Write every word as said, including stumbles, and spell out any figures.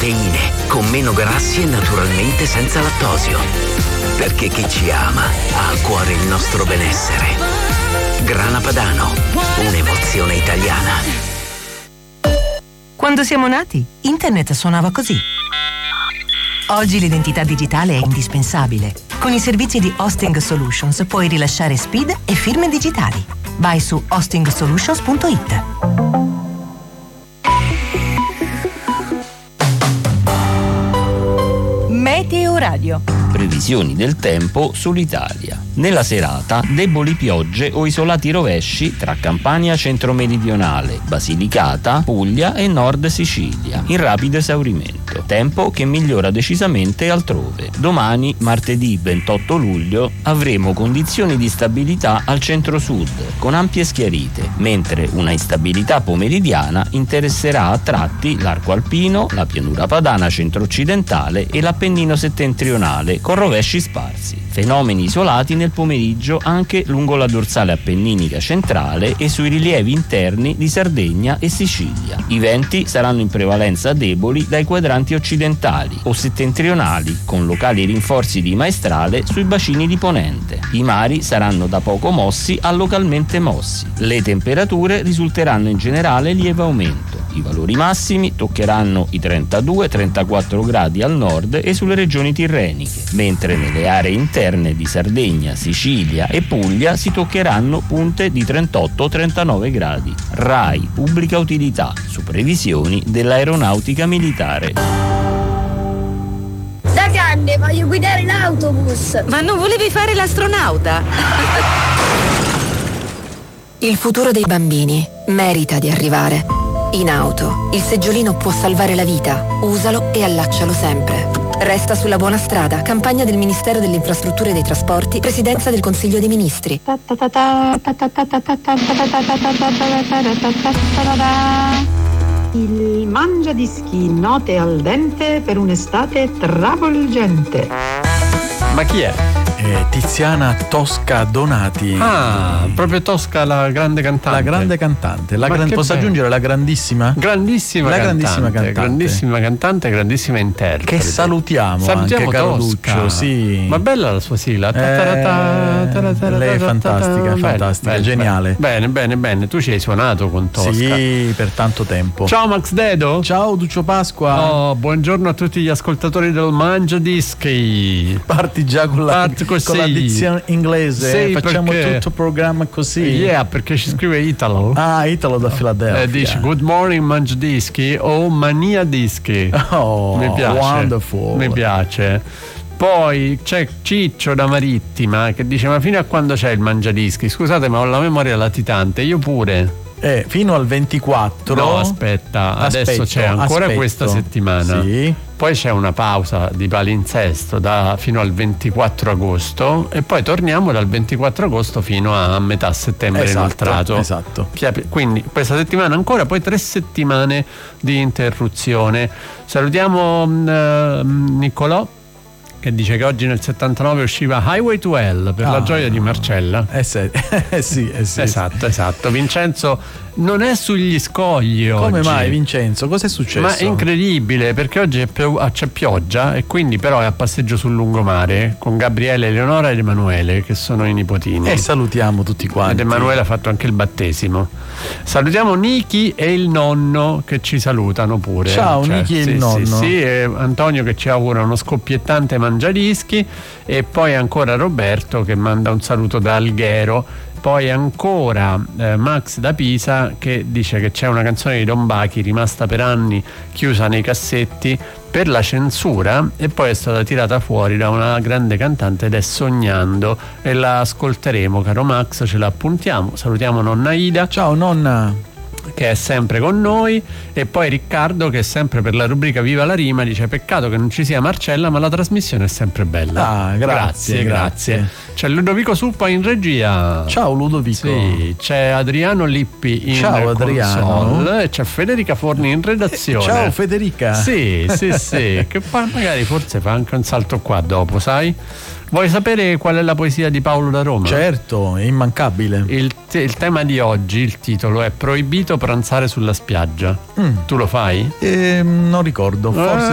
proteine, con meno grassi e naturalmente senza lattosio. Perché chi ci ama ha a cuore il nostro benessere. Grana Padano, un'emozione italiana. Quando siamo nati, internet suonava così. Oggi l'identità digitale è indispensabile. Con i servizi di Hosting Solutions puoi rilasciare S P I D e firme digitali. Vai su hosting solutions punto it. Meteo Radio. Previsioni del tempo sull'Italia. Nella serata, deboli piogge o isolati rovesci tra Campania centro-meridionale, Basilicata, Puglia e Nord Sicilia, in rapido esaurimento. Tempo che migliora decisamente altrove. Domani, martedì ventotto luglio, avremo condizioni di stabilità al centro-sud, con ampie schiarite, mentre una instabilità pomeridiana interesserà a tratti l'arco alpino, la pianura padana centro-occidentale e l'Appennino settentrionale, con rovesci sparsi. Fenomeni isolati nel pomeriggio anche lungo la dorsale appenninica centrale e sui rilievi interni di Sardegna e Sicilia. I venti saranno in prevalenza deboli dai quadranti occidentali o settentrionali, con locali rinforzi di maestrale sui bacini di ponente. I mari saranno da poco mossi a localmente mossi. Le temperature risulteranno in generale lieve aumento. I valori massimi toccheranno i trentadue trentaquattro gradi al nord e sulle regioni tirreniche, mentre nelle aree interne di Sardegna, Sicilia e Puglia si toccheranno punte di trentotto trentanove gradi. RAI Pubblica Utilità, su previsioni dell'Aeronautica Militare. Da grande voglio guidare l'autobus. Ma non volevi fare l'astronauta? Il futuro dei bambini merita di arrivare. In auto, il seggiolino può salvare la vita. Usalo e allaccialo sempre. Resta sulla buona strada. Campagna del Ministero delle Infrastrutture e dei Trasporti, Presidenza del Consiglio dei Ministri. Il mangiadischi, note al dente per un'estate travolgente. Ma chi è? Eh, Tiziana Tosca Donati. Ah, proprio Tosca, la grande cantante. La grande cantante. La gran... Posso bello. aggiungere la grandissima? Grandissima la cantante. grandissima cantante. Grandissima cantante, grandissima interprete. Che salutiamo, salutiamo anche Carluccio, sì. Ma bella la sua sigla. Eh, lei è fantastica, fantastica, geniale. Bene, bene, bene. Tu ci hai suonato con Tosca. Sì, per tanto tempo. Ciao Max Dedo. Ciao Duccio Pasqua. Oh, buongiorno a tutti gli ascoltatori del Mangiadischi. Parti già con la Parti così. Con la dizione inglese, sì, facciamo perché... tutto il programma così. Yeah, perché ci scrive Italo. Ah, Italo da Filadelfia. Eh, dice good morning Mangiadischi o Mania Dischi. Oh, mi piace. Wonderful. Mi piace. Poi c'è Ciccio da Marittima che dice ma fino a quando c'è il Mangiadischi? Scusate ma ho la memoria latitante, io pure. Eh, fino al ventiquattro. No, aspetta, adesso aspetto, c'è ancora aspetto. questa settimana. Sì. Poi c'è una pausa di palinsesto da, fino al ventiquattro agosto e poi torniamo dal ventiquattro agosto fino a metà settembre esatto, inoltrato. Esatto. Quindi questa settimana ancora, poi tre settimane di interruzione. Salutiamo uh, Niccolò che dice che oggi nel settantanove usciva Highway to Hell per ah, la gioia di Marcella. Eh sì, eh sì, eh sì. Esatto, esatto. Vincenzo non è sugli scogli oggi. Come mai Vincenzo? Cos'è successo? Ma è incredibile perché oggi è pio- c'è pioggia e quindi però è a passeggio sul lungomare con Gabriele, Eleonora ed Emanuele che sono i nipotini. E salutiamo tutti quanti. Ed Emanuele ha fatto anche il battesimo. Salutiamo Niki e il nonno che ci salutano pure. Ciao cioè, Niki e sì, il nonno. Sì, sì, e Antonio che ci augura uno scoppiettante mangiadischi e poi ancora Roberto che manda un saluto da Alghero. Poi ancora eh, Max da Pisa che dice che c'è una canzone di Don Bachi rimasta per anni chiusa nei cassetti per la censura e poi è stata tirata fuori da una grande cantante ed è Sognando e la ascolteremo, caro Max, ce la appuntiamo. Salutiamo nonna Ida. Ciao nonna, che è sempre con noi, e poi Riccardo che è sempre per la rubrica Viva la Rima dice peccato che non ci sia Marcella ma la trasmissione è sempre bella. Ah, grazie, grazie, grazie. grazie. C'è Ludovico Suppa in regia. Ciao Ludovico. Sì, c'è Adriano Lippi in Ciao Adriano console, e c'è Federica Forni in redazione. Ciao Federica. Sì, sì, sì, che poi magari forse fa anche un salto qua dopo, sai? Vuoi sapere qual è la poesia di Paolo da Roma? Certo, è immancabile. Il, te- il tema di oggi, il titolo è Proibito pranzare sulla spiaggia. Mm. Tu lo fai? Eh, non ricordo, forse